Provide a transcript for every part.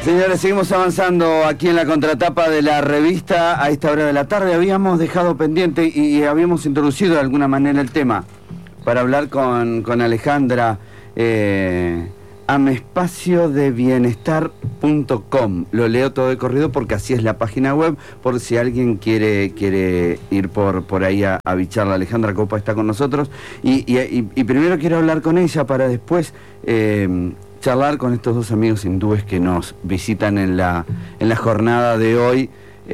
Señores, seguimos avanzando aquí en la contratapa de la revista a esta hora de la tarde. Habíamos dejado pendiente y habíamos introducido de alguna manera el tema para hablar con Alejandra. amespaciodeBienestar.com. Lo leo todo de corrido porque así es la página web, por si alguien quiere ir por ahí a bicharla. Alejandra Copa está con nosotros y primero quiero hablar con ella para después charlar con estos dos amigos hindúes que nos visitan en la jornada de hoy.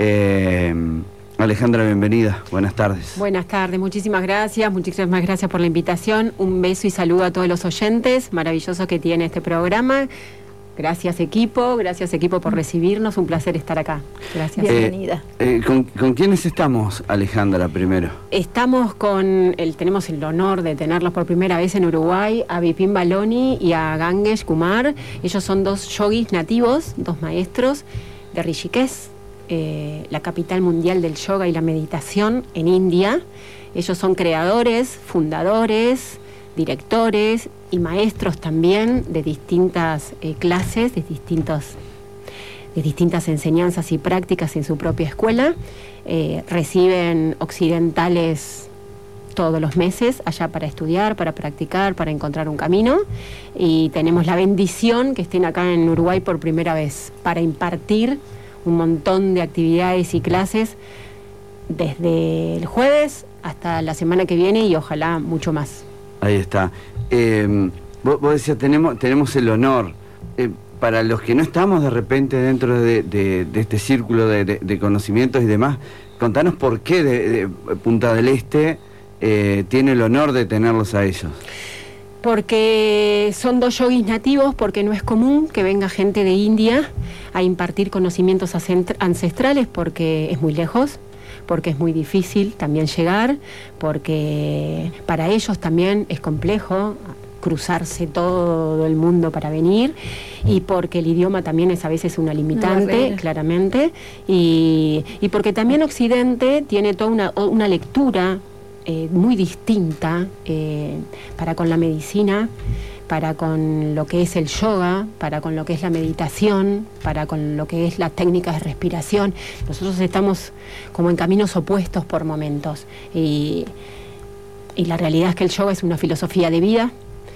Alejandra, bienvenida, buenas tardes. Buenas tardes, muchísimas gracias por la invitación, un beso y saludo a todos los oyentes, maravilloso que tiene este programa. Gracias equipo por recibirnos, un placer estar acá. Gracias. Bienvenida. ¿Con quiénes estamos, Alejandra, primero? Estamos tenemos el honor de tenerlos por primera vez en Uruguay, a Bipin Baloni y a Gangesh Kumar. Ellos son dos yogis nativos, dos maestros de Rishikesh, la capital mundial del yoga y la meditación en India. Ellos son creadores, fundadores, directores y maestros también de distintas clases, de distintas enseñanzas y prácticas en su propia escuela. Reciben occidentales todos los meses allá para estudiar, para practicar, para encontrar un camino, y tenemos la bendición que estén acá en Uruguay por primera vez para impartir un montón de actividades y clases desde el jueves hasta la semana que viene y ojalá mucho más. Ahí está. Vos decías, tenemos el honor. Para los que no estamos de repente dentro de este círculo de conocimientos y demás, contanos por qué de Punta del Este tiene el honor de tenerlos a ellos. Porque son dos yogis nativos, porque no es común que venga gente de India a impartir conocimientos ancestrales, porque es muy lejos, porque es muy difícil también llegar, porque para ellos también es complejo cruzarse todo el mundo para venir, y porque el idioma también es a veces una limitante, claramente, y porque también Occidente tiene toda una lectura muy distinta para con la medicina, para con lo que es el yoga, para con lo que es la meditación, para con lo que es las técnicas de respiración. Nosotros estamos como en caminos opuestos por momentos, y la realidad es que el yoga es una filosofía de vida,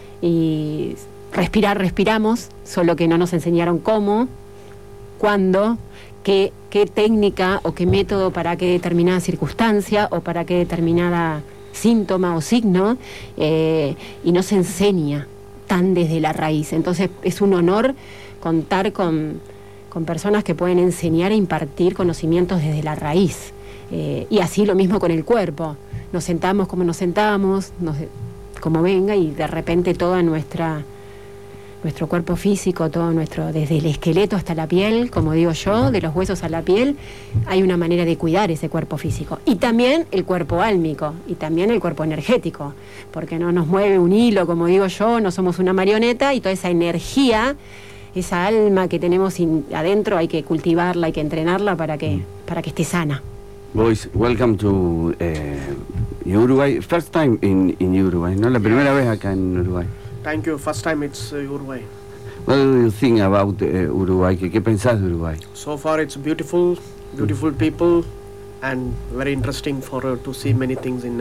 y respiramos, solo que no nos enseñaron cómo, cuándo, qué técnica o qué método para qué determinada circunstancia o para qué determinada síntoma o signo, y no se enseña tan desde la raíz. Entonces es un honor contar con personas que pueden enseñar e impartir conocimientos desde la raíz, y así lo mismo con el cuerpo. Nos sentamos como nos sentamos, como venga, y de repente toda nuestro cuerpo físico, todo desde el esqueleto hasta la piel, como digo yo, de los huesos a la piel, hay una manera de cuidar ese cuerpo físico. Y también el cuerpo álmico, y también el cuerpo energético, porque no nos mueve un hilo, como digo yo, no somos una marioneta, y toda esa energía, esa alma que tenemos adentro, hay que cultivarla, hay que entrenarla para que esté sana. Boys, welcome to Uruguay. First time in Uruguay, ¿no? La primera vez acá en Uruguay. Thank you. First time it's Uruguay. What do you think about Uruguay? ¿Qué pensás de Uruguay? So far it's beautiful people, and very interesting to see many things in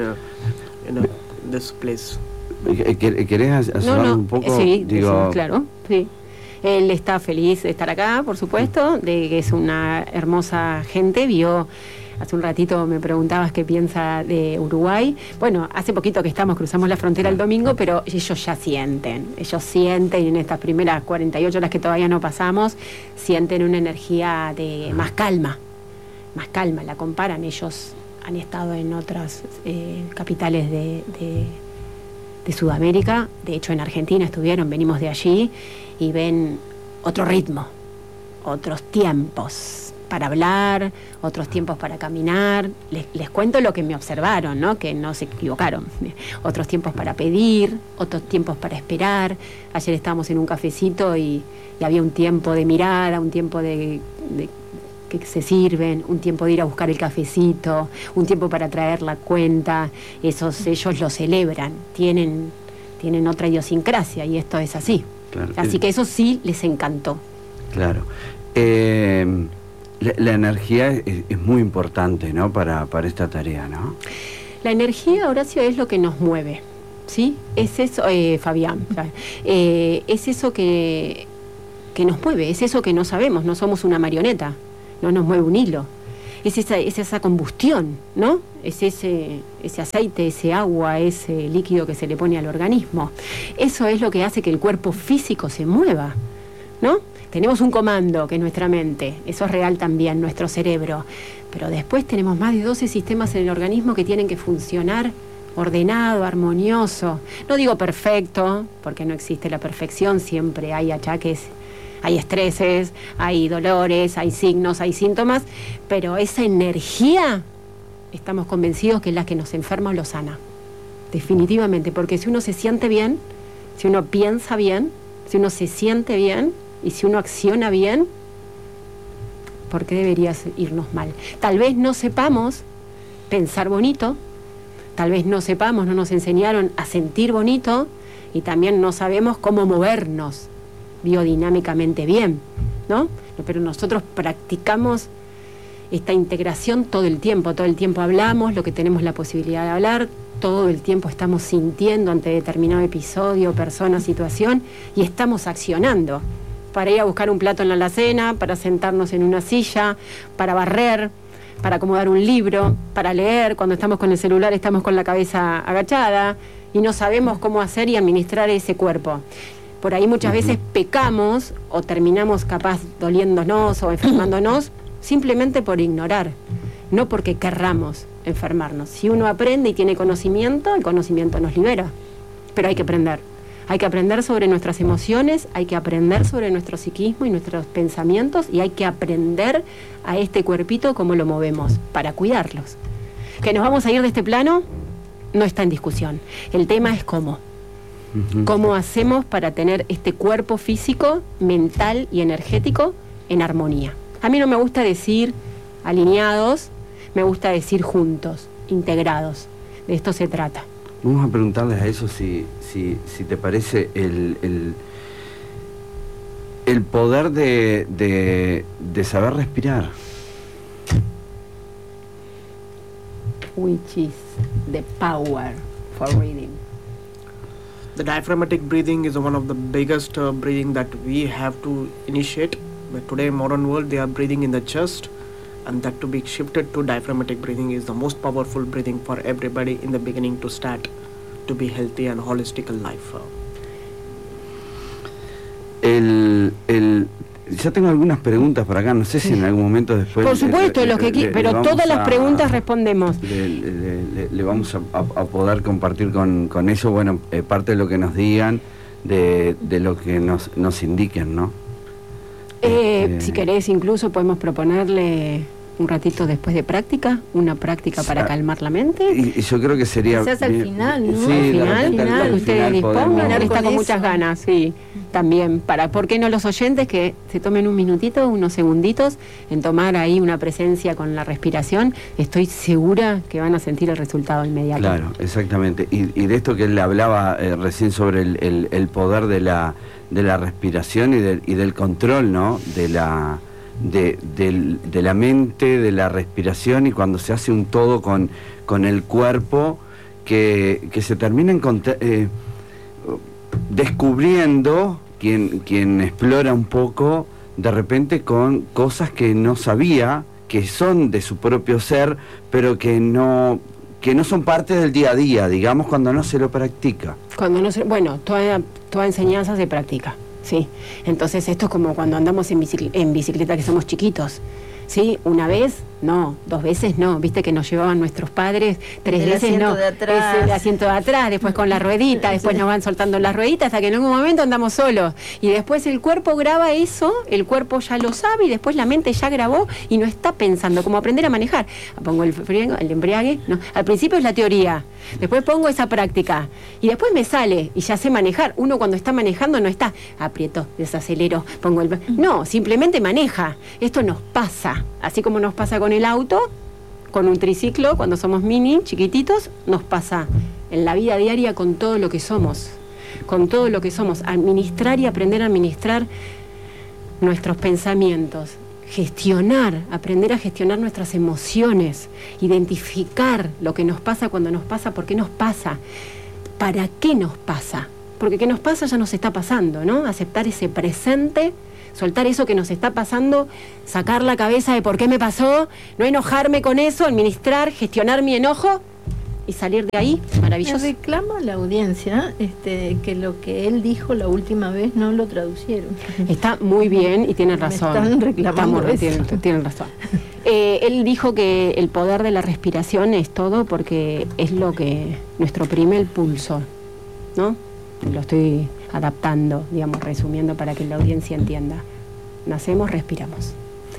this place. ¿Querés asomar un poco? Sí, claro, sí. Él está feliz de estar acá, por supuesto, de que es una hermosa gente. Hace un ratito me preguntabas qué piensa de Uruguay. Bueno, hace poquito que cruzamos la frontera el domingo, pero ellos ya sienten, y en estas primeras 48 horas que todavía no pasamos, sienten una energía de más calma, la comparan. Ellos han estado en otras capitales de Sudamérica, de hecho en Argentina estuvieron, venimos de allí, y ven otro ritmo, otros tiempos para hablar, otros tiempos para caminar. Les cuento lo que me observaron, ¿no? Que no se equivocaron. Otros tiempos para pedir, otros tiempos para esperar. Ayer estábamos en un cafecito y había un tiempo de mirada, un tiempo de que se sirven, un tiempo de ir a buscar el cafecito, un tiempo para traer la cuenta. Ellos lo celebran, tienen otra idiosincrasia, y esto es así. Claro. Así que eso sí les encantó. Claro. La energía es muy importante, ¿no? Para esta tarea, ¿no? La energía, Horacio, es lo que nos mueve, ¿sí? Es eso, Fabián, es eso que nos mueve, es eso que no sabemos, no somos una marioneta, no nos mueve un hilo. Es esa combustión, ¿no? Es ese aceite, ese agua, ese líquido que se le pone al organismo. Eso es lo que hace que el cuerpo físico se mueva, ¿no? Tenemos un comando que es nuestra mente, eso es real también, nuestro cerebro. Pero después tenemos más de 12 sistemas en el organismo que tienen que funcionar ordenado, armonioso. No digo perfecto, porque no existe la perfección, siempre hay achaques, hay estreses, hay dolores, hay signos, hay síntomas, pero esa energía, estamos convencidos que es la que nos enferma o lo sana. Definitivamente, porque si uno se siente bien, si uno piensa bien, si uno se siente bien y si uno acciona bien, ¿por qué deberías irnos mal? Tal vez no sepamos pensar bonito, tal vez no sepamos, no nos enseñaron a sentir bonito y también no sabemos cómo movernos biodinámicamente bien, ¿no? Pero nosotros practicamos esta integración todo el tiempo hablamos lo que tenemos la posibilidad de hablar, todo el tiempo estamos sintiendo ante determinado episodio, persona, situación y estamos accionando para ir a buscar un plato en la alacena, para sentarnos en una silla, para barrer, para acomodar un libro, para leer. Cuando estamos con el celular estamos con la cabeza agachada y no sabemos cómo hacer y administrar ese cuerpo. Por ahí muchas veces pecamos o terminamos capaz doliéndonos o enfermándonos simplemente por ignorar, no porque querramos enfermarnos. Si uno aprende y tiene conocimiento, el conocimiento nos libera, pero hay que aprender. Hay que aprender sobre nuestras emociones, hay que aprender sobre nuestro psiquismo y nuestros pensamientos y hay que aprender a este cuerpito cómo lo movemos para cuidarlos. Que nos vamos a ir de este plano no está en discusión. El tema es cómo. ¿Cómo hacemos para tener este cuerpo físico, mental y energético en armonía? A mí no me gusta decir alineados, me gusta decir juntos, integrados. De esto se trata. Vamos a preguntarles a eso si te parece el poder de saber respirar. Which is the power for breathing. The diaphragmatic breathing is one of the biggest breathing that we have to initiate. But today, modern world, they are breathing in the chest, and that to be shifted to diaphragmatic breathing is the most powerful breathing for everybody in the beginning to start to be healthy and holistic life. Ya tengo algunas preguntas para acá, no sé si en algún momento después... Por supuesto, pero todas las preguntas respondemos. Le vamos a poder compartir con eso, bueno, parte de lo que nos digan, de lo que nos indiquen, ¿no? Si querés, incluso podemos proponerle un ratito después de práctica, una práctica para calmar la mente. Y yo creo que sería... Quizás al final, ¿no? Sí, al final, ustedes dispongan, él está con eso. muchas ganas, sí. También, ¿por qué no los oyentes que se tomen un minutito, unos segunditos, en tomar ahí una presencia con la respiración? Estoy segura que van a sentir el resultado inmediato. Claro, exactamente. Y de esto que él hablaba recién sobre el poder de la respiración y del control, ¿no? De la mente, de la respiración, y cuando se hace un todo con el cuerpo, que se terminen descubriendo, quien explora un poco, de repente con cosas que no sabía, que son de su propio ser, pero que no son parte del día a día, digamos, cuando no se lo practica. Bueno, toda enseñanza se practica. Sí, entonces esto es como cuando andamos en bicicleta que somos chiquitos, ¿sí? Una vez, no, 2 veces no, viste que nos llevaban nuestros padres, 3 veces no, de atrás. Es el asiento de atrás, después con la ruedita, después nos van soltando las rueditas hasta que en algún momento andamos solos y después el cuerpo graba eso, el cuerpo ya lo sabe y después la mente ya grabó y no está pensando, como aprender a manejar. Pongo el embriague, no, al principio es la teoría, después pongo esa práctica y después me sale y ya sé manejar. Uno cuando está manejando no está aprieto, desacelero, pongo el... No, simplemente maneja. Esto nos pasa, así como nos pasa con el auto, con un triciclo, cuando somos mini, chiquititos, nos pasa en la vida diaria con todo lo que somos. Con todo lo que somos. Administrar y aprender a administrar nuestros pensamientos, aprender a gestionar nuestras emociones, identificar lo que nos pasa cuando nos pasa, por qué nos pasa, para qué nos pasa, porque qué nos pasa ya nos está pasando, ¿no? Aceptar ese presente, soltar eso que nos está pasando, sacar la cabeza de por qué me pasó, no enojarme con eso, administrar, gestionar mi enojo y salir de ahí, maravilloso. Me reclama la audiencia que lo que él dijo la última vez no lo traducieron. Está muy bien y tienen razón. Me están reclamando tienen razón. Él dijo que el poder de la respiración es todo porque es lo que nos oprime el pulso, ¿no? Lo estoy adaptando, digamos, resumiendo para que la audiencia entienda. Nacemos, respiramos.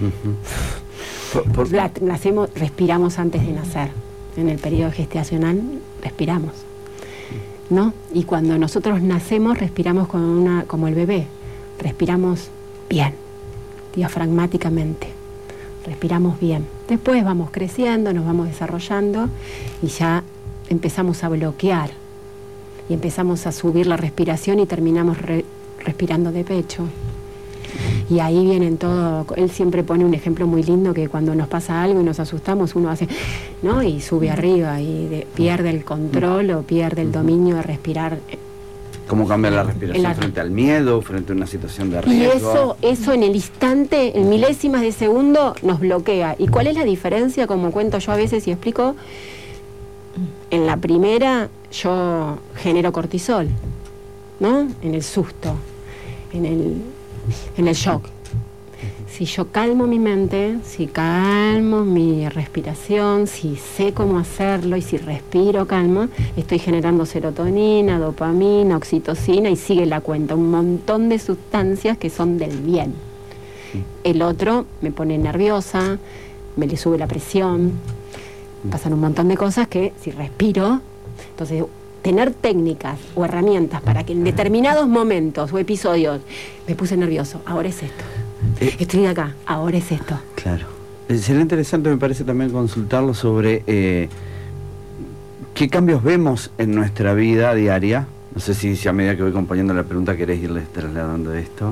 Respiramos antes de nacer. En el periodo gestacional respiramos, ¿no? Y cuando nosotros nacemos respiramos como el bebé, respiramos bien, diafragmáticamente, respiramos bien. Después vamos creciendo, nos vamos desarrollando y ya empezamos a bloquear y empezamos a subir la respiración y terminamos respirando de pecho. Y ahí vienen todo, él siempre pone un ejemplo muy lindo que cuando nos pasa algo y nos asustamos uno hace, ¿no? Y sube arriba y pierde el control o pierde el dominio de respirar. ¿Cómo cambia la respiración frente al miedo, frente a una situación de riesgo? Y eso en el instante, en milésimas de segundo, nos bloquea. ¿Y cuál es la diferencia? Como cuento yo a veces y explico, en la primera yo genero cortisol, ¿no? En el susto, en el shock. Si yo calmo mi mente, si calmo mi respiración, si sé cómo hacerlo y si respiro calmo, estoy generando serotonina, dopamina, oxitocina y sigue la cuenta. Un montón de sustancias que son del bien. El otro me pone nerviosa, me le sube la presión, pasan un montón de cosas que si respiro, entonces tener técnicas o herramientas para que en determinados momentos o episodios me puse nervioso, ahora es esto. Estoy de acá, ahora es esto. Claro. Sería interesante, me parece, también consultarlo sobre qué cambios vemos en nuestra vida diaria. No sé si a medida que voy acompañando la pregunta querés irles trasladando esto.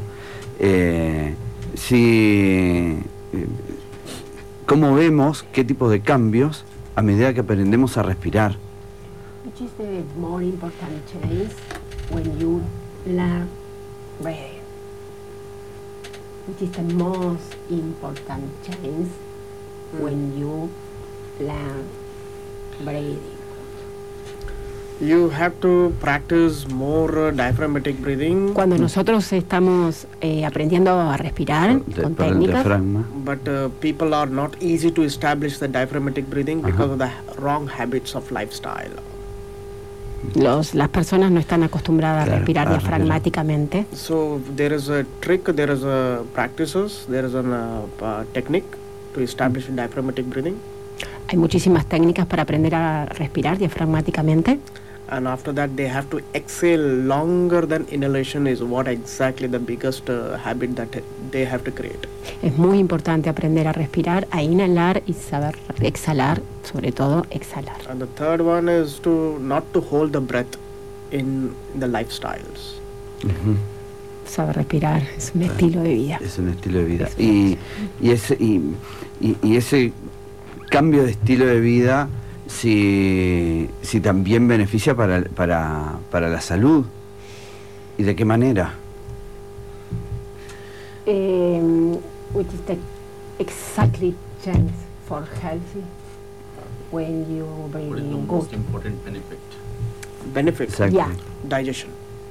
¿Cómo vemos qué tipo de cambios a medida que aprendemos a respirar? Which is the more important change when you learn breathing? Which is the most important change when you learn breathing? You have to practice more diaphragmatic breathing. Cuando nosotros estamos aprendiendo a respirar con técnicas, but people are not easy to establish the diaphragmatic breathing because of the wrong habits of lifestyle. Las personas no están acostumbradas a respirar diafragmáticamente. So there is a trick, there is a practices, there is a technique to establish diaphragmatic breathing. Hay muchísimas técnicas para aprender a respirar diafragmáticamente. And after that they have to exhale longer than inhalation is what exactly the biggest habit that they have to create. Es muy importante aprender a respirar, a inhalar y saber exhalar, sobre todo exhalar. And the third one is to not to hold the breath in the lifestyles. Saber respirar es un estilo de vida. Es un estilo de vida. Y ese cambio de estilo de vida, si también beneficia para la salud, ¿y de qué manera? Which is the exactly change for healthy when you breathe What is the good. most important benefit? Benefit. Exactly. Yeah. Digestion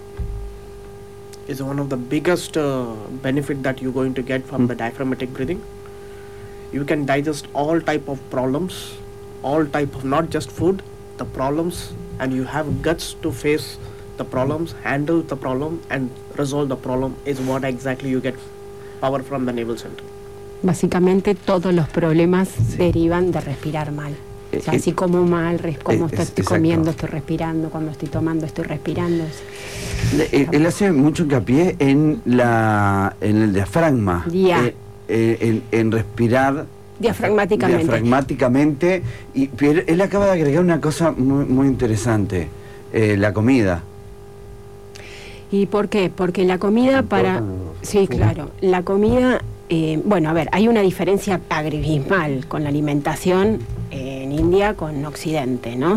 is one of the biggest benefit that you're going to get from the diaphragmatic breathing. You can digest all type of problems, all type of not just food, the problems, and you have guts to face the problems, handle the problem and resolve the problem is what exactly you get power from the navel center. Básicamente todos los problemas derivan de respirar mal. O sea, si como mal, como estoy comiendo, estoy respirando, cuando estoy tomando, estoy respirando. Él hace mucho hincapié en el diafragma, en respirar diafragmáticamente. Pero él acaba de agregar una cosa muy interesante, la comida. ¿Y por qué? Porque la comida Sí, claro. La comida, bueno, a ver, hay una diferencia abismal con la alimentación en India con Occidente, ¿no?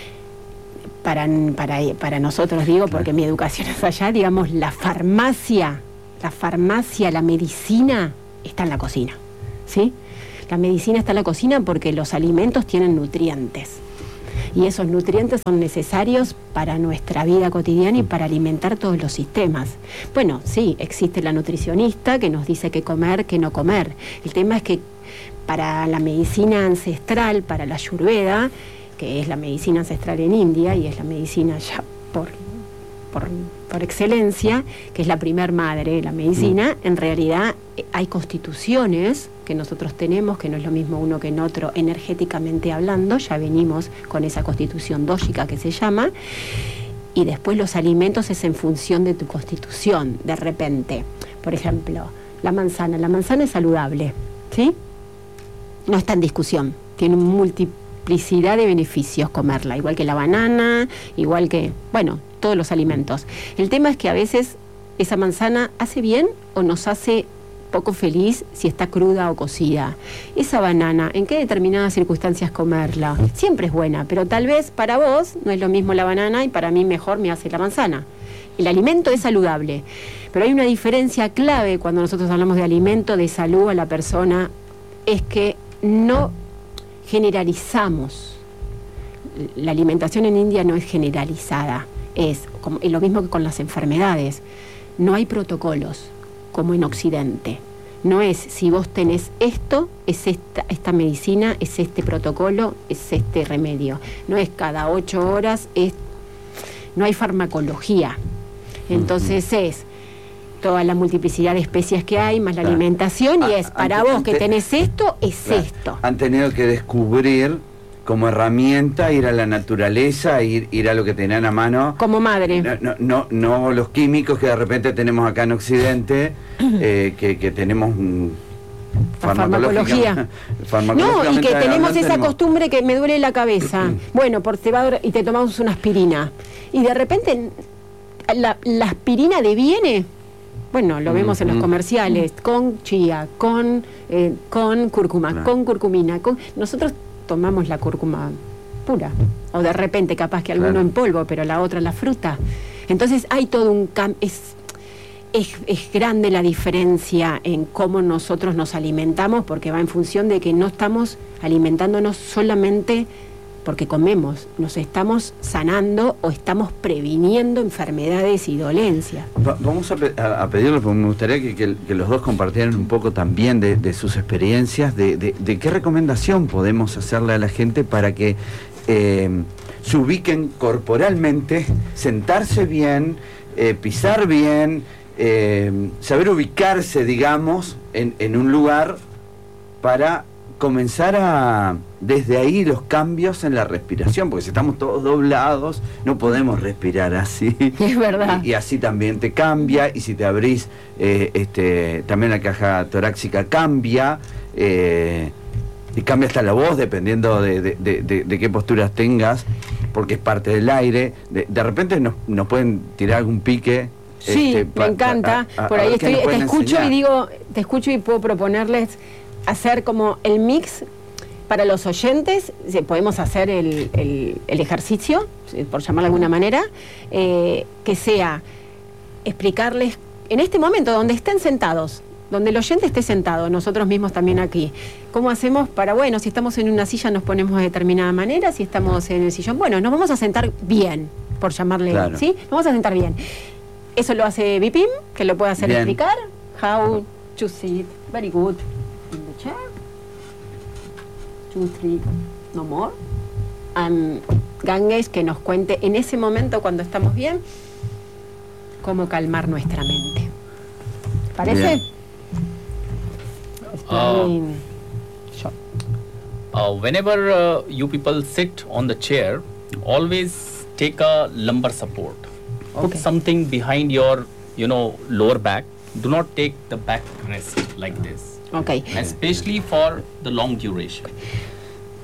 Para nosotros, digo, porque mi educación es allá, digamos, la farmacia, la medicina está en la cocina, ¿sí? La medicina está en la cocina porque los alimentos tienen nutrientes. Y esos nutrientes son necesarios para nuestra vida cotidiana y para alimentar todos los sistemas. Bueno, sí, existe la nutricionista que nos dice qué comer, qué no comer. El tema es que para la medicina ancestral, para la Ayurveda, que es la medicina ancestral en India y es la medicina ya por excelencia, que es la primer madre de la medicina, en realidad hay constituciones que nosotros tenemos, que no es lo mismo uno que en otro energéticamente hablando, ya venimos con esa constitución dógica que se llama, y después los alimentos es en función de tu constitución, de repente. Por ejemplo, la manzana es saludable, ¿sí? No está en discusión, tiene multiplicidad de beneficios comerla, igual que la banana, igual que, bueno, todos los alimentos. El tema es que a veces esa manzana hace bien o nos hace poco feliz si está cruda o cocida. Esa banana, ¿en qué determinadas circunstancias comerla? Siempre es buena, pero tal vez para vos no es lo mismo la banana y para mí mejor me hace la manzana. El alimento es saludable, pero hay una diferencia clave cuando nosotros hablamos de alimento, de salud a la persona, es que no generalizamos. La alimentación en India no es generalizada, es lo mismo que con las enfermedades. No hay protocolos como en Occidente. No es si vos tenés esto, es esta medicina, es este protocolo, es este remedio. No es cada 8 horas, no hay farmacología. Entonces es toda la multiplicidad de especies que hay, más la alimentación, y es para vos que tenés esto, es esto. Han tenido que descubrir como herramienta ir a la naturaleza, ir a lo que tenían a mano. Como madre. No los químicos que de repente tenemos acá en Occidente, que tenemos farmacología. No, y que tenemos esa costumbre que me duele la cabeza. Bueno, por cebador, y te tomamos una aspirina. Y de repente la aspirina deviene. Bueno, lo vemos en los comerciales, con chía, con cúrcuma, con curcumina. Nosotros tomamos la cúrcuma pura, o de repente capaz que alguno en polvo, pero la otra la fruta. Entonces hay todo un cambio, es grande la diferencia en cómo nosotros nos alimentamos, porque va en función de que no estamos alimentándonos solamente porque comemos, nos estamos sanando o estamos previniendo enfermedades y dolencias. Vamos a pedirle, porque me gustaría que los dos compartieran un poco también de sus experiencias, de qué recomendación podemos hacerle a la gente para que se ubiquen corporalmente, sentarse bien, pisar bien, saber ubicarse, digamos, en un lugar para comenzar desde ahí los cambios en la respiración, porque si estamos todos doblados no podemos respirar así. Es verdad. Y así también te cambia, y si te abrís también la caja torácica cambia, y cambia hasta la voz dependiendo de qué posturas tengas, porque es parte del aire. De repente nos pueden tirar algún pique. Sí, me encanta. Por ahí te escucho enseñar. Te escucho y puedo proponerles hacer como el mix para los oyentes. Podemos hacer el ejercicio, por llamarlo de alguna manera, que sea explicarles en este momento donde estén sentados, donde el oyente esté sentado, nosotros mismos también aquí, cómo hacemos para, bueno, si estamos en una silla nos ponemos de determinada manera, si estamos en el sillón, bueno, nos vamos a sentar bien, por llamarle, ¿sí? Nos vamos a sentar bien. Eso lo hace Vipin, que lo puede hacer bien. Explicar. How to sit very good in the chair. 2, 3, no more. And Ganges, que nos cuente en ese momento cuando estamos bien, cómo calmar nuestra mente. ¿Parece? Whenever you people sit on the chair, always take a lumbar support. Put something behind your, lower back. Do not take the back rest like this. Okay. Especially for the long duration.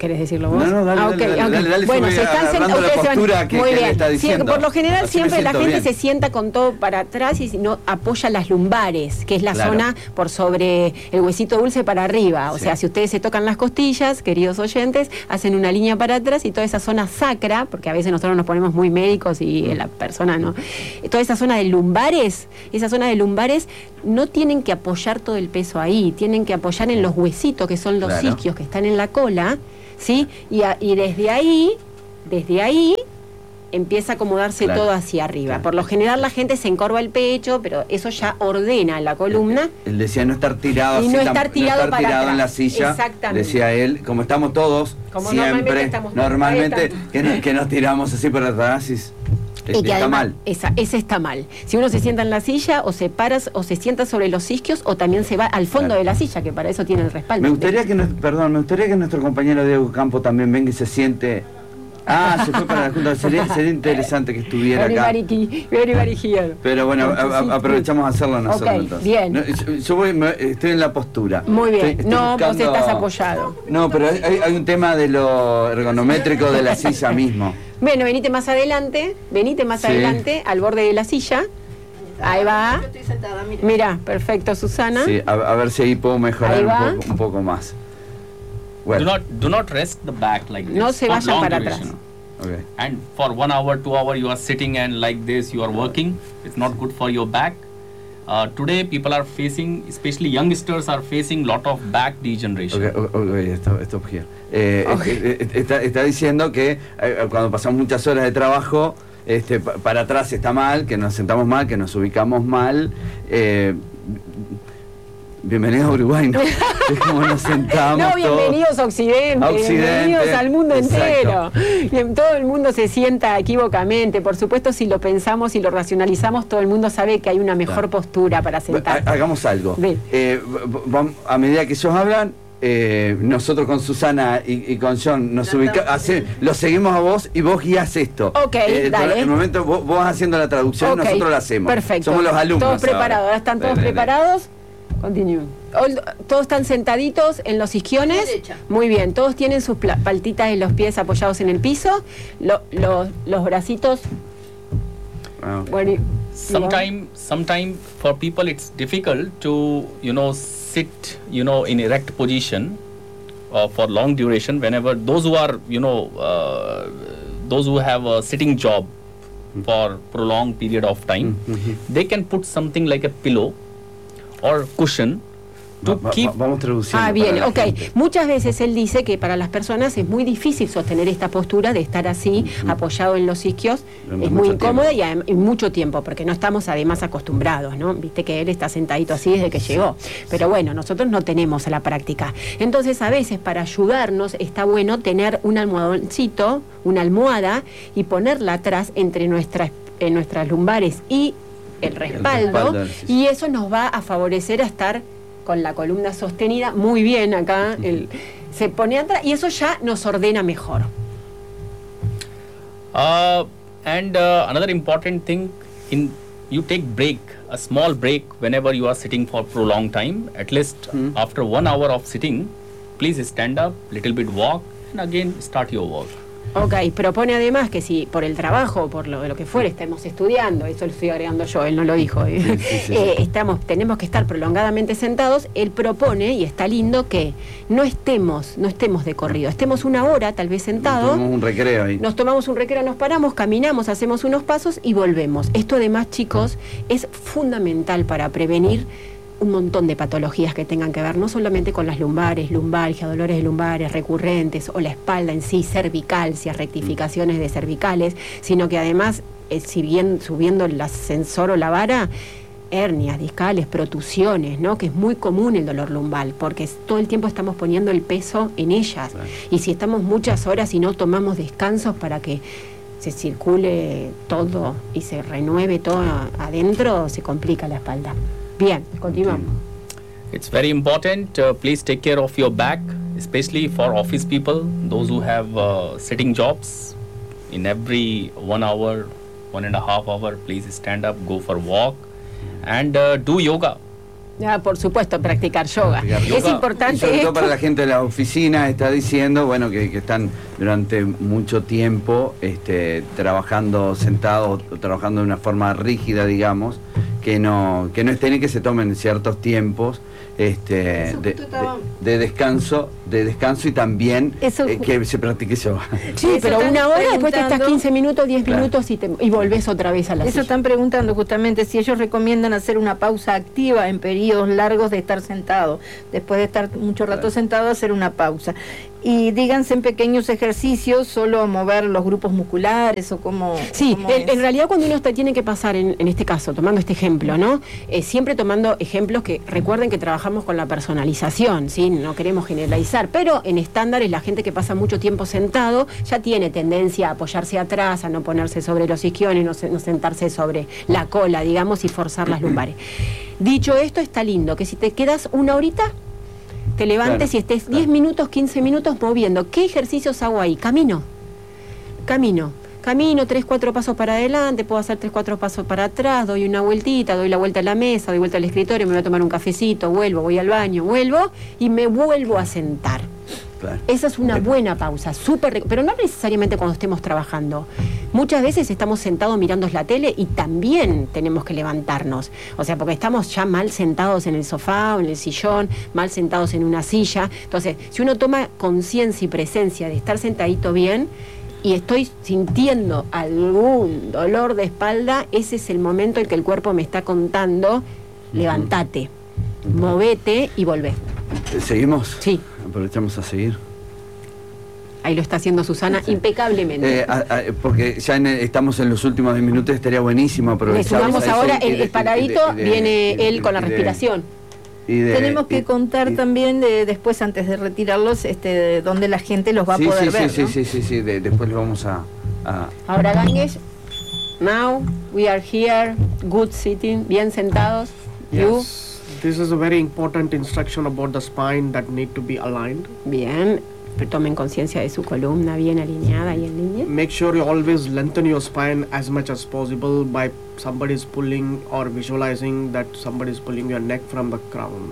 ¿Querés decirlo vos? No, dale, ok, dale, ok. dale, Bueno, sobre se están agarrando sentando. la Ustedes se van- postura que Muy él bien. está Sí, diciendo. por lo general Así me siempre la siento gente bien. se sienta con todo para atrás y no apoya las lumbares, que es la Claro. zona por sobre el huesito dulce para arriba. O Sí. sea, si ustedes se tocan las costillas, queridos oyentes, hacen una línea para atrás y toda esa zona sacra, porque a veces nosotros nos ponemos muy médicos y la persona no. Toda esa zona de lumbares, no tienen que apoyar todo el peso ahí, tienen que apoyar en los huesitos, que son los Claro. isquios que están en la cola, ¿sí? Y desde ahí empieza a acomodarse Claro. todo hacia arriba. Claro. Por lo general la gente se encorva el pecho, pero eso ya ordena la columna. Él decía no estar tirado Y así, no estar tirado para en atrás. la silla. Exactamente. Decía él, como estamos todos, Como siempre, normalmente estamos. Ahí que nos tiramos así para atrás y Y que está además, mal. ese está mal. Si uno se sienta en la silla, o se para, o se sienta sobre los isquios, o también se va al fondo Claro. de la silla, que para eso tiene el respaldo. Me gustaría que nuestro compañero Diego Campo también venga y se siente. Se fue para la Junta. Sería interesante que estuviera acá. Very here. Pero bueno, aprovechamos a hacerlo nosotros. Ok, entonces. bien. No, estoy en la postura. Muy bien. Estoy No, buscando- vos estás apoyado. No, pero hay un tema de lo ergonométrico de la silla mismo. Bueno, venite más adelante, Sí. al borde de la silla. Ahí va. Yo estoy sentada, mira. Mira, perfecto, Susana. Sí, a ver si ahí puedo mejorar Ahí va. un poco más. Do Bueno, not rest the back like this. No se for vayan long para duration. atrás. okay. And for 1 hour, 2 hour, you are sitting and like this, you are working. It's not good for your back. Today, people are facing, especially youngsters, are facing lot of back degeneration. Okay, stop here. Está diciendo que cuando pasamos muchas horas de trabajo, para atrás está mal, que nos sentamos mal, que nos ubicamos mal. Bienvenidos a Uruguay, ¿no? Es como nos sentamos. No, todos. bienvenidos a Occidente, bienvenidos al mundo exacto. entero. Y todo el mundo se sienta equivocamente. Por supuesto, si lo pensamos y lo racionalizamos, todo el mundo sabe que hay una mejor Claro. postura para sentarse. Hagamos algo. Ve. A medida que ellos hablan, nosotros con Susana y con John nos lo seguimos a vos y vos guías esto. Ok, dale. En el momento vos vas haciendo la traducción, Ok, nosotros la hacemos. Perfecto. Somos los alumnos. Todos preparados. Ahora están todos Dale. preparados. Continúen. Todos están sentaditos en los isquiones. Derecha. Muy bien. Todos tienen sus paltitas de los pies apoyados en el piso. Los bracitos. Ah, Bueno, Sometime for people it's difficult to sit in erect position for long duration. Whenever those who are those who have a sitting job for prolonged period of time, they can put something like a pillow or cushion to keep. Vamos traduciendo. bien, para la ok. gente. Muchas veces él dice que para las personas es muy difícil sostener esta postura de estar así, apoyado en los isquios. Durante Es muy mucho incómoda y mucho tiempo, porque no estamos además acostumbrados, ¿no? Viste que él está sentadito así desde que llegó. Pero bueno, nosotros no tenemos la práctica. Entonces, a veces, para ayudarnos, está bueno tener un almohadoncito, una almohada, y ponerla atrás entre nuestras lumbares y el respaldo, sí. y eso nos va a favorecer a estar con la columna sostenida muy bien acá, se pone atrás y eso ya nos ordena mejor. Another important thing, you take break, a small break whenever you are sitting for prolonged time. At least after 1 hour of sitting, please stand up, little bit walk, and again start your work. Ok, propone además que si por el trabajo, por lo que fuera, estemos estudiando, eso lo estoy agregando yo, él no lo dijo, Sí. tenemos que estar prolongadamente sentados, él propone, y está lindo, que no estemos de corrido, estemos 1 hora tal vez sentados, Tomamos un recreo ahí. nos tomamos un recreo, nos paramos, caminamos, hacemos unos pasos y volvemos. Esto además, chicos, es fundamental para prevenir un montón de patologías que tengan que ver no solamente con las lumbares, lumbalgia, dolores de lumbares recurrentes o la espalda en sí, cervicalcias, rectificaciones de cervicales, sino que además, subiendo el ascensor o la vara, hernias discales, protusiones, ¿no? Que es muy común el dolor lumbal, porque todo el tiempo estamos poniendo el peso en ellas. Claro. Y si estamos muchas horas y no tomamos descansos para que se circule todo y se renueve todo adentro, se complica la espalda. Bien, continuamos. It's very important. Please take care of your back, especially for office people, those who have sitting jobs. In every 1 hour, 1.5 hour, please stand up, go for walk, and do yoga. Por supuesto, practicar yoga. Practicar Es yoga. importante Y sobre todo esto. para la gente de la oficina, está diciendo, bueno, que están durante mucho tiempo trabajando sentados, o trabajando de una forma rígida, digamos, que no estén y que se tomen ciertos tiempos de descanso y también Eso- que se practique yoga. Sí, Eso pero están una hora, después te estás preguntando. 15 minutos, 10 Claro. minutos y volvés otra vez a la Eso silla. están preguntando justamente si ellos recomiendan hacer una pausa activa en periodos largos de estar sentado. Después de estar mucho rato Claro. sentado, hacer una pausa. Y díganse en pequeños ejercicios, solo mover los grupos musculares o como... Sí, en realidad cuando uno tiene que pasar, en este caso, tomando este ejemplo, ¿no? Siempre tomando ejemplos que recuerden que trabajamos con la personalización, ¿sí? No queremos generalizar, pero en estándares la gente que pasa mucho tiempo sentado ya tiene tendencia a apoyarse atrás, a no ponerse sobre los isquiones, no sentarse sobre la cola, digamos, y forzar las lumbares. Dicho esto, está lindo que si te quedas una horita, te levantes Claro, y estés claro. 10 minutos, 15 minutos moviendo. ¿Qué ejercicios hago ahí? Camino, 3, 4 pasos para adelante, puedo hacer 3, 4 pasos para atrás, doy una vueltita, doy la vuelta a la mesa, doy vuelta al escritorio, me voy a tomar un cafecito, vuelvo, voy al baño, vuelvo y me vuelvo a sentar. Claro. Esa es una buena pausa, pero no necesariamente cuando estemos trabajando. Muchas veces estamos sentados mirando la tele y también tenemos que levantarnos. O sea, porque estamos ya mal sentados en el sofá o en el sillón, mal sentados en una silla. Entonces, si uno toma conciencia y presencia de estar sentadito bien y estoy sintiendo algún dolor de espalda, ese es el momento en que el cuerpo me está contando, levántate, movete y volvé. ¿Seguimos? Sí. Aprovechamos a seguir. Ahí lo está haciendo Susana impecablemente. Porque ya estamos en los últimos 10 minutos, estaría buenísimo Le aprovechar. sumamos ahora el paradito, viene él con la respiración. Tenemos que contar también después, antes de retirarlos, donde la gente los va a poder ver, ¿no? Sí, después lo vamos a... Ahora, Ganges, now we are here, good sitting, bien sentados. You, Yes. This is a very important instruction about the spine that need to be aligned. bien, tomen conciencia de su columna bien alineada y en línea. Make sure you always lengthen your spine as much as possible by somebody's pulling or visualizing that somebody's pulling your neck from the crown.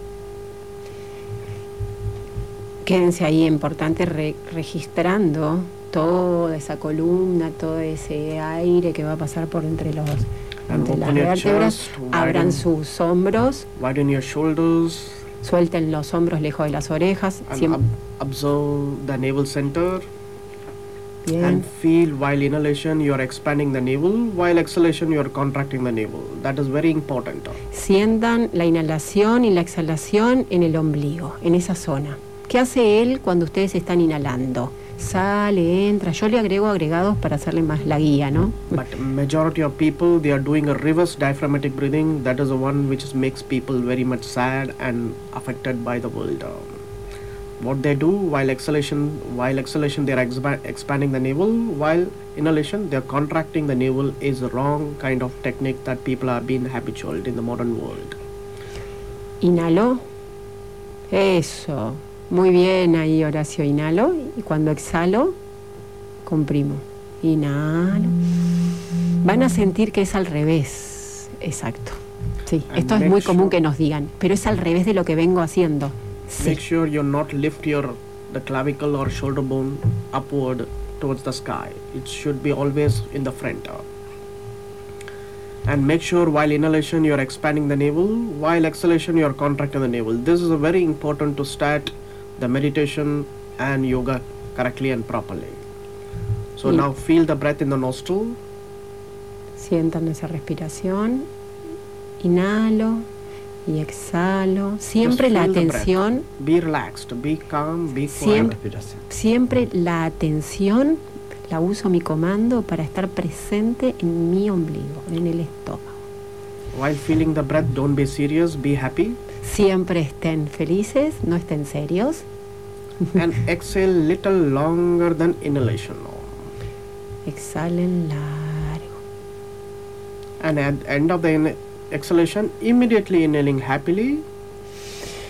Quédense ahí, importante, registrando toda esa columna, todo ese aire que va a pasar por entre las open your vértebras. chest, Abran widen- sus hombros, Widen your shoulders suelten los hombros lejos de las orejas. and observe the navel center. Bien. And feel while inhalation you are expanding the navel, while exhalation you are contracting the navel. That is very important. Sientan la inhalación y la exhalación en el ombligo, en esa zona. ¿Qué hace él cuando ustedes están inhalando? Sale, entra. Yo le agrego agregados para hacerle más la guía, ¿no? But majority of people, they are doing a reverse diaphragmatic breathing. That is the one which makes people very much sad and affected by the world. What they do while exhalation they are expanding the navel. While inhalation, they are contracting the navel. Is the wrong kind of technique that people are being habitual in the modern world. Inhalo. Eso. Muy bien ahí, Horacio. Inhalo. Y cuando exhalo, comprimo. Inhalo. Van a sentir que es al revés. Exacto. Sí, And esto es make muy común sure- que nos digan, pero es al revés de lo que vengo haciendo. Sí. Make sure you not lift the clavicle or shoulder bone upward towards the sky. It should be always in the front. And make sure while inhalation you are expanding the navel, while exhalation you are contracting the navel. This is a very important to start the meditation and yoga correctly and properly. So Y- now feel the breath in the nostril. Sientan esa respiración. Inhalo y exhalo. Siempre Just la feel the breath. atención, Be relaxed, be calm, be Siempre- quiet. siempre la atención la uso mi comando para estar presente en mi ombligo, en el estómago. While feeling the breath, don't be serious, be happy. Siempre estén felices, no estén serios. And exhale little longer than inhalation. Exhalen largo. And at the end of the exhalation, immediately inhaling happily.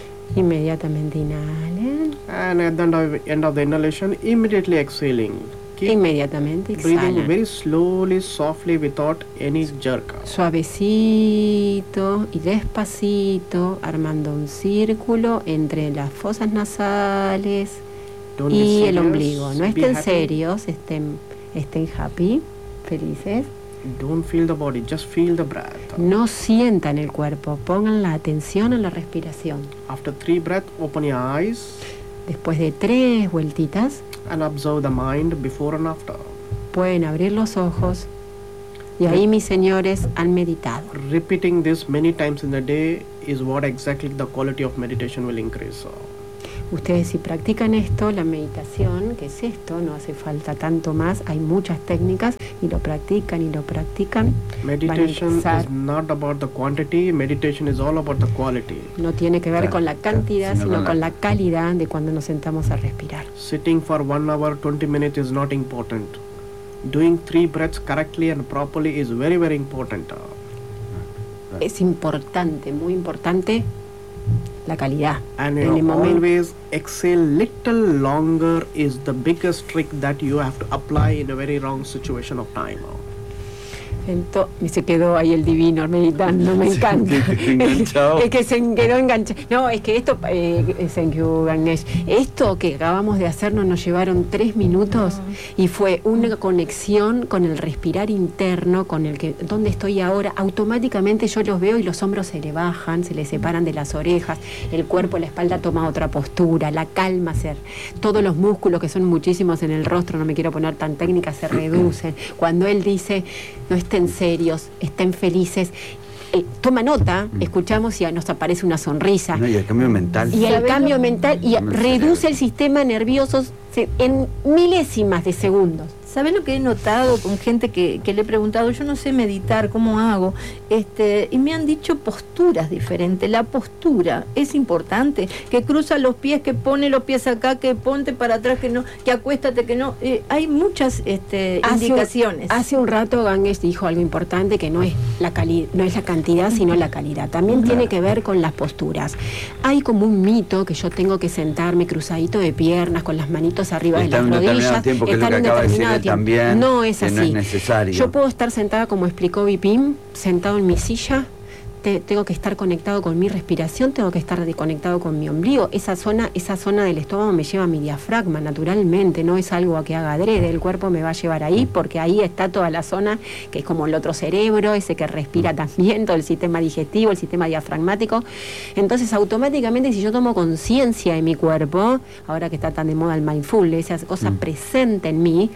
Inmediatamente inhalen. And at the end of the inhalation, immediately exhaling. Keep Inmediatamente breathing exhalan. very slowly, softly, without any jerk. Suavecito y despacito, armando un círculo entre las fosas nasales Don't be y el serious, ombligo. No be estén happy. serios, estén happy, felices. Don't feel the body, just feel the breath. No sientan el cuerpo, pongan la atención en la respiración. After 3 breaths, open your eyes Después de 3 vueltitas, and observe the mind before and after. pueden abrir los ojos y ahí, mis señores, han meditado. Repeating this many times in the day is what exactly the quality of meditation will increase. Ustedes si practican esto, la meditación, que es esto, no hace falta tanto más, hay muchas técnicas y lo practican y lo practican. Meditation empezar. is not about the quantity, meditation is all about the quality. No tiene que ver Claro, con la cantidad, sino sino con con la- la calidad de cuando nos sentamos a respirar. Sitting for 1 hour, 20 minutes is not important. Doing 3 breaths correctly and properly is very, very important. Es importante, muy importante, la calidad. And En el momento. always exhale little longer is the biggest trick that you have to apply in a very wrong situation of time. Y se quedó ahí el divino meditando, me encanta. Enganchado. Es que se quedó enganchado. No, es que esto, thank you, Ganesh. Esto que acabamos de hacer nos llevaron 3 minutos y fue una conexión con el respirar interno, con el que, donde estoy ahora. Automáticamente yo los veo y los hombros se le bajan, se le separan de las orejas, el cuerpo, la espalda toma otra postura, la calma, todos los músculos, que son muchísimos en el rostro, no me quiero poner tan técnica, se reducen. Cuando él dice, no estén serios, estén felices, toma nota, escuchamos y nos aparece una sonrisa. No, y el cambio mental. Y el ¿Sabes cambio lo- mental y Cambia el reduce cerebro. el sistema nervioso en milésimas de segundos. ¿Sabes lo que he notado con gente que le he preguntado? Yo no sé meditar, ¿cómo hago? Y me han dicho posturas diferentes. La postura es importante. Que cruza los pies, que pone los pies acá, que ponte para atrás, que no, que acuéstate, que no. Hay muchas indicaciones. Hace un rato Ganges dijo algo importante, que no es la cantidad, sino la calidad. También tiene que ver con las posturas. Hay como un mito que yo tengo que sentarme cruzadito de piernas, con las manitos arriba Está de en las un determinado rodillas. tiempo, que es lo estar que en un acaba de decir determinado él tiempo. también, No es que así. no es necesario. Yo puedo estar sentada, como explicó Vipin, sentado en mi silla. Tengo que estar conectado con mi respiración, tengo que estar conectado con mi ombligo. Esa zona del estómago me lleva a mi diafragma, naturalmente, no es algo que haga adrede, el cuerpo me va a llevar ahí, porque ahí está toda la zona que es como el otro cerebro, ese que respira también, todo el sistema digestivo, el sistema diafragmático. Entonces, automáticamente, si yo tomo conciencia de mi cuerpo, ahora que está tan de moda el mindfulness, esa cosa presente en mí,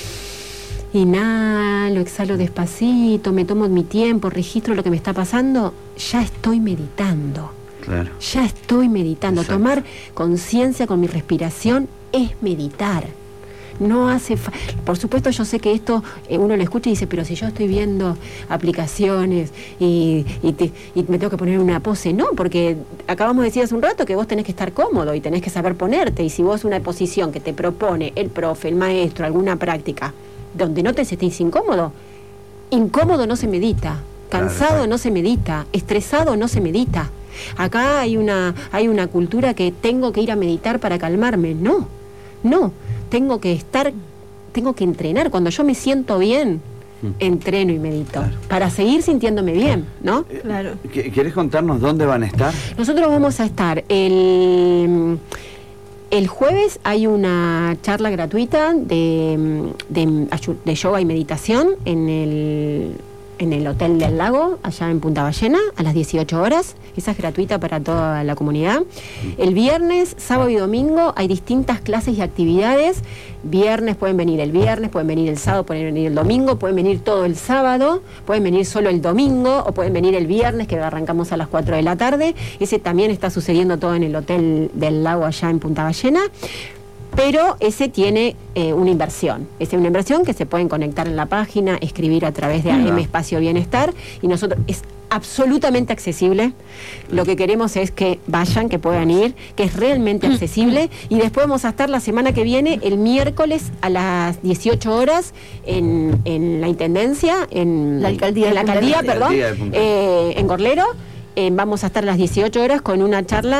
inhalo, exhalo despacito, me tomo mi tiempo, registro lo que me está pasando, ya estoy meditando. Claro. Ya estoy meditando. Exacto. Tomar conciencia con mi respiración es meditar. No hace por supuesto, yo sé que esto uno lo escucha y dice, pero si yo estoy viendo aplicaciones y me tengo que poner una pose. No, porque acabamos de decir hace un rato que vos tenés que estar cómodo y tenés que saber ponerte. Y si vos una posición que te propone el profe, el maestro, alguna práctica, donde no te sentís incómodo no se medita. Cansado Claro. no se medita. Estresado no se medita. Acá hay una cultura que tengo que ir a meditar para calmarme. No, tengo que entrenar. Cuando yo me siento bien, entreno y medito. Claro. Para seguir sintiéndome bien, ¿no? Claro. ¿Querés contarnos dónde van a estar? Nosotros vamos a estar el jueves, hay una charla gratuita de yoga y meditación en el Hotel del Lago, allá en Punta Ballena, a las 18 horas. Esa es gratuita para toda la comunidad. El viernes, sábado y domingo hay distintas clases y actividades. Viernes pueden venir el viernes, pueden venir el sábado, pueden venir el domingo, pueden venir todo el sábado, pueden venir solo el domingo o pueden venir el viernes, que arrancamos a las 4 de la tarde. Ese también está sucediendo todo en el Hotel del Lago allá en Punta Ballena. Pero ese tiene una inversión. Es una inversión que se pueden conectar en la página, escribir a través de AM Espacio Bienestar, y nosotros es absolutamente accesible. Lo que queremos es que vayan, que puedan ir, que es realmente accesible, y después vamos a estar la semana que viene, el miércoles a las 18 horas, en la Intendencia, en La alcaldía en la de Punta alcaldía, Del Este. perdón, en Gorlero. Vamos a estar a las 18 horas con una charla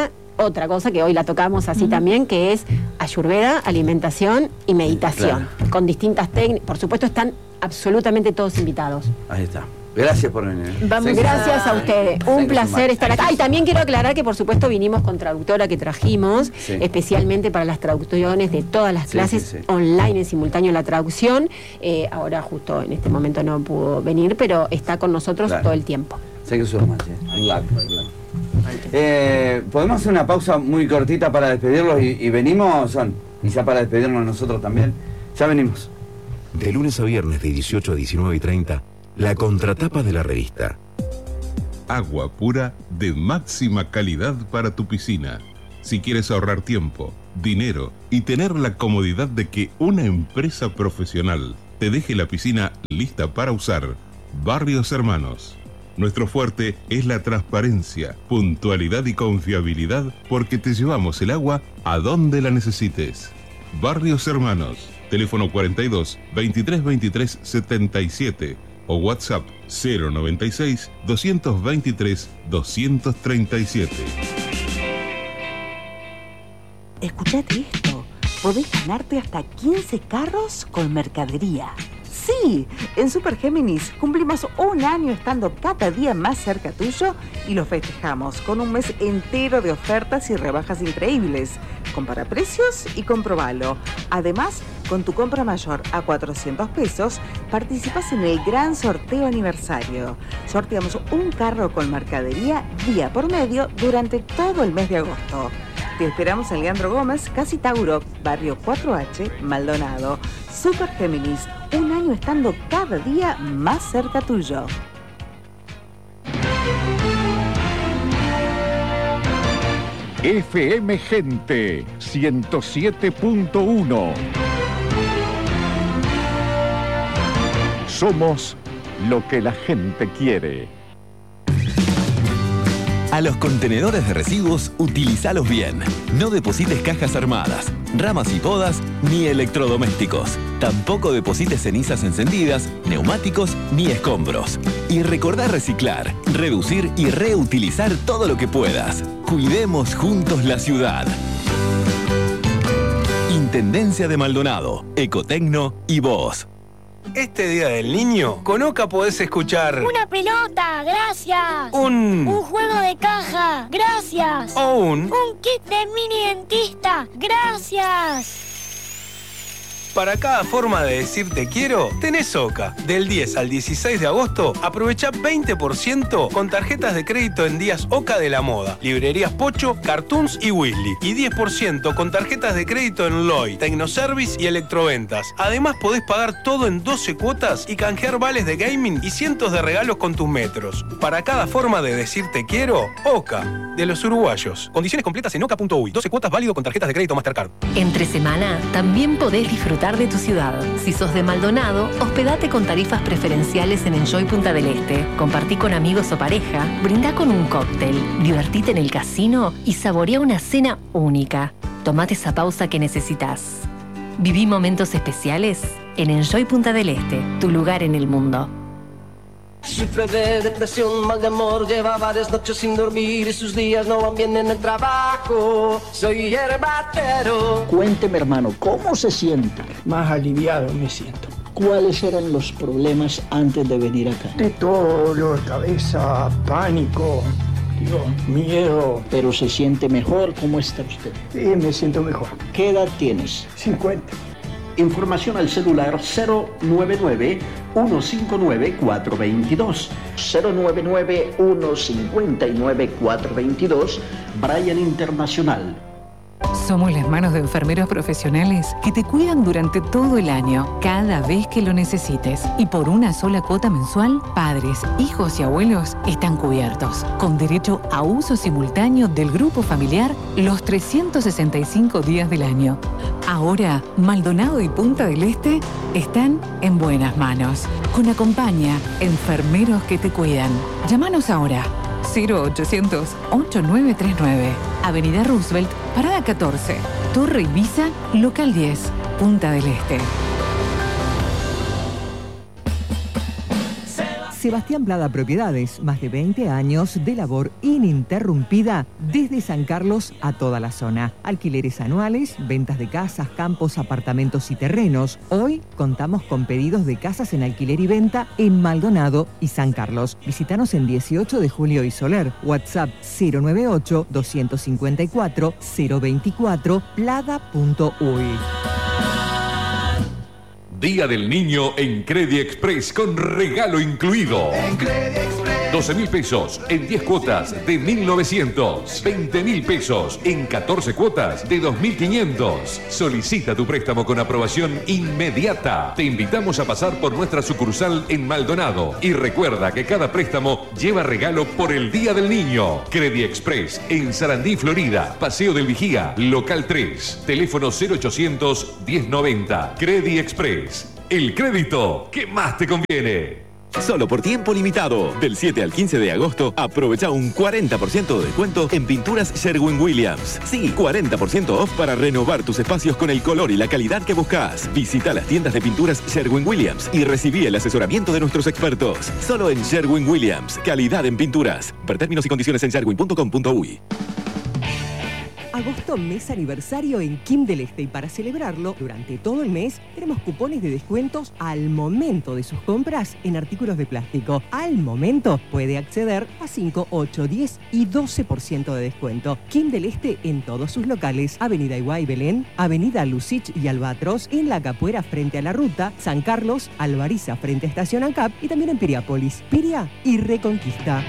otra cosa que hoy la tocamos así también, que es Ayurveda, alimentación y meditación, con distintas técnicas. Por supuesto están absolutamente todos invitados. Ahí está. Gracias por venir. Gracias a ustedes. Un placer estar acá. Y también quiero aclarar que por supuesto vinimos con traductora que trajimos, especialmente para las traducciones de todas las clases online en simultáneo la traducción. Ahora justo en este momento no pudo venir, pero está con nosotros todo el tiempo. Sé que sos más. ¿Podemos hacer una pausa muy cortita para despedirlos y venimos, Son? Y ya para despedirnos nosotros también. Ya venimos. De lunes a viernes de 18 a 19:30, la contratapa de la revista. Agua pura de máxima calidad para tu piscina. Si quieres ahorrar tiempo, dinero y tener la comodidad de que una empresa profesional te deje la piscina lista para usar, Barrios Hermanos. Nuestro fuerte es la transparencia, puntualidad y confiabilidad porque te llevamos el agua a donde la necesites. Barrios Hermanos, teléfono 42 23 23 77 o WhatsApp 096 223 237. Escuchate esto, podés ganarte hasta 15 carros con mercadería. Sí, en Super Géminis cumplimos un año estando cada día más cerca tuyo y lo festejamos con un mes entero de ofertas y rebajas increíbles. Compara precios y comprobalo. Además, con tu compra mayor a 400 pesos, participas en el gran sorteo aniversario. Sorteamos un carro con mercadería día por medio durante todo el mes de agosto. Te esperamos en Leandro Gómez, Casi Tauro, barrio 4H, Maldonado. Super Géminis, un año estando cada día más cerca tuyo. FM Gente 107.1. Somos lo que la gente quiere. A los contenedores de residuos, utilízalos bien. No deposites cajas armadas, ramas y podas, ni electrodomésticos. Tampoco deposites cenizas encendidas, neumáticos, ni escombros. Y recordá reciclar, reducir y reutilizar todo lo que puedas. Cuidemos juntos la ciudad. Intendencia de Maldonado, Ecotecno y vos. Este Día del Niño, con Oca podés escuchar... ¡Una pelota! ¡Gracias! Un juego de caja. ¡Gracias! O un kit de mini dentista. ¡Gracias! Para cada forma de decir te quiero, tenés Oca. Del 10 al 16 de agosto, aprovecha 20% con tarjetas de crédito en días Oca de la Moda, librerías Pocho, Cartoons y Weasley. Y 10% con tarjetas de crédito en Loy, Tecnoservice y Electroventas. Además, podés pagar todo en 12 cuotas y canjear vales de gaming y cientos de regalos con tus metros. Para cada forma de decir te quiero, Oca, de los uruguayos. Condiciones completas en oca.uy. 12 cuotas válido con tarjetas de crédito Mastercard. Entre semana, también podés disfrutar de tu ciudad. Si sos de Maldonado, hospedate con tarifas preferenciales en Enjoy Punta del Este. Compartí con amigos o pareja, brindá con un cóctel, divertite en el casino y saborea una cena única. Tomate esa pausa que necesitas. Viví momentos especiales en Enjoy Punta del Este, tu lugar en el mundo. Sufre de depresión, mal de amor, lleva varias noches sin dormir y sus días no van bien en el trabajo. Soy herbatero. Cuénteme, hermano, ¿cómo se siente? Más aliviado me siento. ¿Cuáles eran los problemas antes de venir acá? De todo, dolor de cabeza, pánico, miedo. ¿Pero se siente mejor? ¿Cómo está usted? Sí, me siento mejor. ¿Qué edad tienes? 50. Información al celular 099-159-422. 099-159-422. Bryan Internacional. Somos las manos de enfermeros profesionales que te cuidan durante todo el año, cada vez que lo necesites. Y por una sola cuota mensual, padres, hijos y abuelos están cubiertos, con derecho a uso simultáneo del grupo familiar los 365 días del año. Ahora, Maldonado y Punta del Este están en buenas manos. Con Acompaña, enfermeros que te cuidan. Llámanos ahora. 0800-8939. Avenida Roosevelt, Parada 14. Torre Ibiza, Local 10, Punta del Este. Sebastián Plada Propiedades, más de 20 años de labor ininterrumpida desde San Carlos a toda la zona. Alquileres anuales, ventas de casas, campos, apartamentos y terrenos. Hoy contamos con pedidos de casas en alquiler y venta en Maldonado y San Carlos. Visítanos en 18 de Julio y Soler. WhatsApp 098-254-024 plada.uy. Día del Niño en Credit Express con regalo incluido. En Credit Express. 12.000 pesos en 10 cuotas de 1.900. 20.000 pesos en 14 cuotas de 2.500. Solicita tu préstamo con aprobación inmediata. Te invitamos a pasar por nuestra sucursal en Maldonado. Y recuerda que cada préstamo lleva regalo por el Día del Niño. Credit Express en Sarandí, Florida. Paseo del Vigía, local 3. Teléfono 0800 1090. Credit Express. El crédito que más te conviene. Solo por tiempo limitado. Del 7 al 15 de agosto, aprovecha un 40% de descuento en pinturas Sherwin-Williams. Sí, 40% off para renovar tus espacios con el color y la calidad que buscas. Visita las tiendas de pinturas Sherwin-Williams y recibí el asesoramiento de nuestros expertos. Solo en Sherwin-Williams. Calidad en pinturas. Ver términos y condiciones en sherwin.com.uy. Agosto, mes aniversario en Kim del Este, y para celebrarlo, durante todo el mes tenemos cupones de descuentos al momento de sus compras en artículos de plástico. Al momento puede acceder a 5, 8, 10 y 12% de descuento. Kim del Este en todos sus locales: Avenida Iguay, Belén, Avenida Lucich y Albatros, en La Capuera frente a la ruta, San Carlos, Alvariza frente a Estación ANCAP y también en Piriápolis, Piria y Reconquista.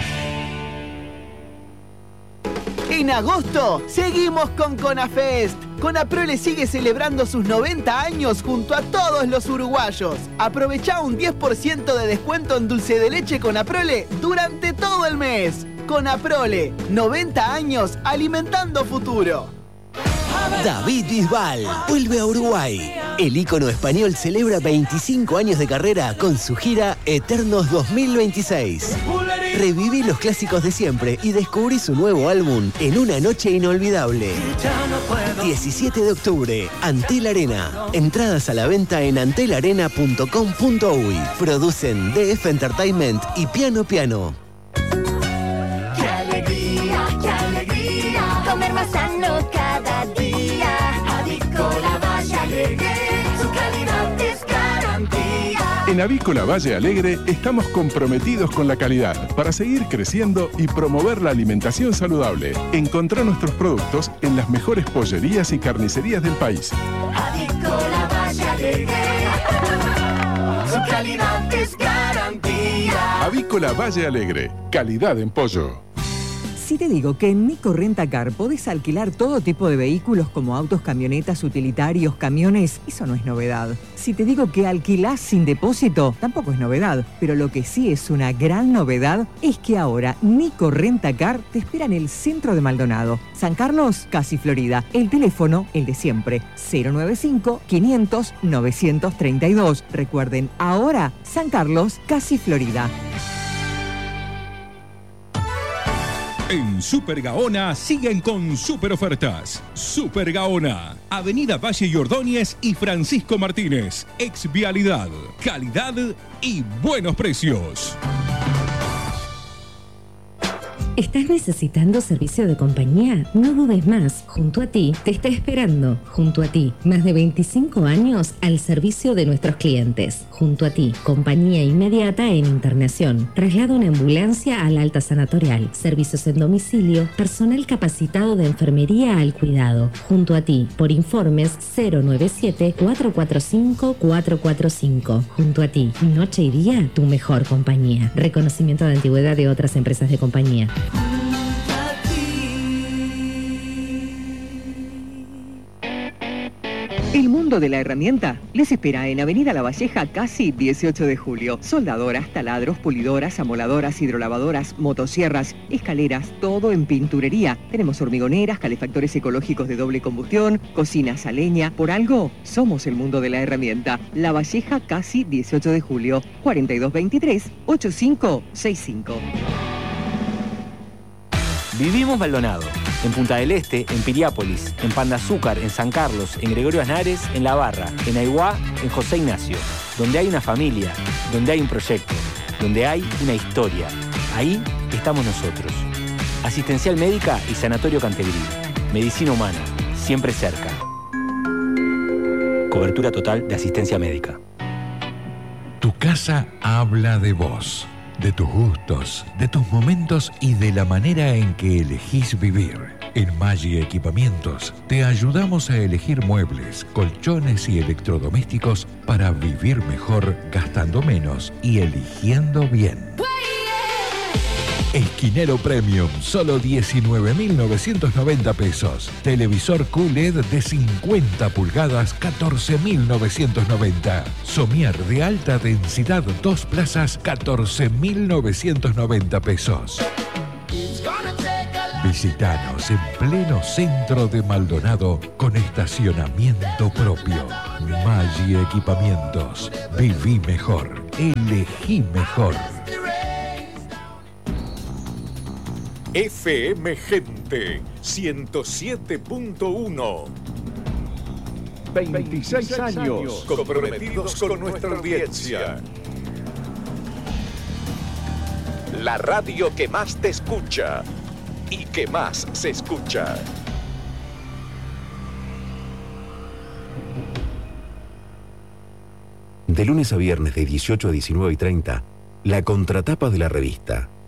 En agosto, seguimos con Conafest. Conaprole sigue celebrando sus 90 años junto a todos los uruguayos. Aprovecha un 10% de descuento en dulce de leche Conaprole durante todo el mes. Conaprole, 90 años alimentando futuro. David Bisbal vuelve a Uruguay. El ícono español celebra 25 años de carrera con su gira Eternos 2026. Reviví los clásicos de siempre y descubrí su nuevo álbum en una noche inolvidable. 17 de octubre, Antel Arena. Entradas a la venta en antelarena.com.uy. Producen DF Entertainment y Piano Piano. ¡Qué alegría, qué alegría! Comer más sano cada día. Avícola Valle Alegre, su calidad es garantía. En Avícola Valle Alegre estamos comprometidos con la calidad para seguir creciendo y promover la alimentación saludable. Encontrá nuestros productos en las mejores pollerías y carnicerías del país. Avícola Valle Alegre, su calidad es garantía. Avícola Valle Alegre, calidad en pollo. Si te digo que en Nico Rentacar podés alquilar todo tipo de vehículos como autos, camionetas, utilitarios, camiones, eso no es novedad. Si te digo que alquilás sin depósito, tampoco es novedad. Pero lo que sí es una gran novedad es que ahora Nico Rentacar te espera en el centro de Maldonado. San Carlos, casi Florida. El teléfono, el de siempre, 095-500-932. Recuerden, ahora San Carlos, casi Florida. En Super Gaona siguen con super ofertas. Super Gaona, Avenida Valle y Ordóñez y Francisco Martínez. Exvialidad, calidad y buenos precios. ¿Estás necesitando servicio de compañía? No dudes más. Junto a ti te está esperando. Junto a ti, más de 25 años al servicio de nuestros clientes. Junto a ti, compañía inmediata en internación. Traslado en ambulancia al alta sanatorial. Servicios en domicilio. Personal capacitado de enfermería al cuidado. Junto a ti, por informes 097-445-445. Junto a ti, noche y día, tu mejor compañía. Reconocimiento de antigüedad de otras empresas de compañía. El mundo de la herramienta les espera en Avenida La Valleja, casi 18 de julio. Soldadoras, taladros, pulidoras, amoladoras, hidrolavadoras, motosierras, escaleras, todo en pinturería. Tenemos hormigoneras, calefactores ecológicos de doble combustión, cocinas a leña. Por algo, somos el mundo de la herramienta. La Valleja, casi 18 de julio. 4223-8565. Vivimos Maldonado, en Punta del Este, en Piriápolis, en Pan de Azúcar, en San Carlos, en Gregorio Aznares, en La Barra, en Aiguá, en José Ignacio, donde hay una familia, donde hay un proyecto. donde hay una historia. Ahí estamos nosotros. Asistencial Médica y Sanatorio Cantegrí. Medicina humana, siempre cerca. Cobertura total de asistencia médica. Tu casa habla de vos, de tus gustos, de tus momentos y de la manera en que elegís vivir. En Maggi Equipamientos te ayudamos a elegir muebles, colchones y electrodomésticos para vivir mejor, gastando menos y eligiendo bien. Esquinero Premium, solo 19.990 pesos. Televisor QLED de 50 pulgadas, 14.990. Somier de alta densidad, 2 plazas, 14.990 pesos. Visítanos en pleno centro de Maldonado con estacionamiento propio. Maggi Equipamientos. Viví mejor. Elegí mejor. FM Gente 107.1. 26 años comprometidos con nuestra audiencia. La radio que más te escucha y que más se escucha. De lunes a viernes de 18 a 19:30, la contratapa de la revista.